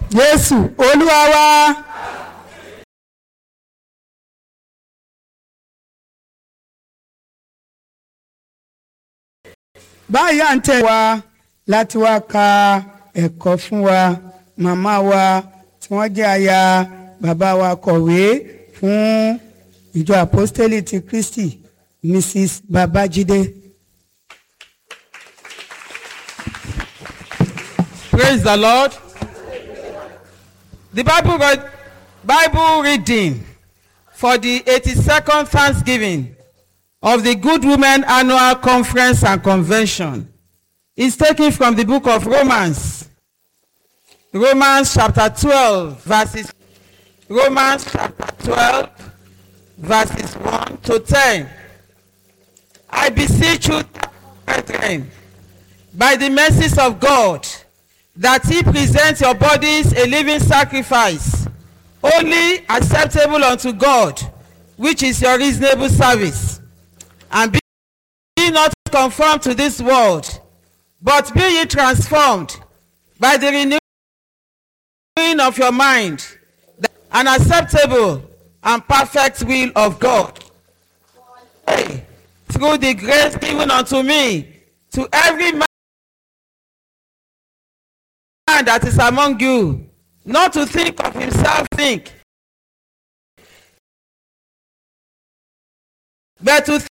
Jésù Olúwa wa. Báyìí à ń tẹ̀ wá láti wá ka ẹ̀kọ́ fún wa màmá wa tí wọ́n jẹ́ aya bàbá wa kọ̀wé fún ìjọ àpọ́stélì ti Kristi Mrs. Babájídé. Praise the Lord. The Bible reading for the 82nd Thanksgiving of the Good Women Annual Conference and Convention is taken from the book of Romans. Romans chapter 12 verses 1 to 10. I beseech you, brethren, by the mercies of God, that ye present your bodies a living sacrifice, holy, acceptable unto God, which is your reasonable service. And be not conformed to this world, but be ye transformed by the renewing of your mind, an acceptable and perfect will of God. Through the grace given unto me, to every man that is among you, not to think of himself, but to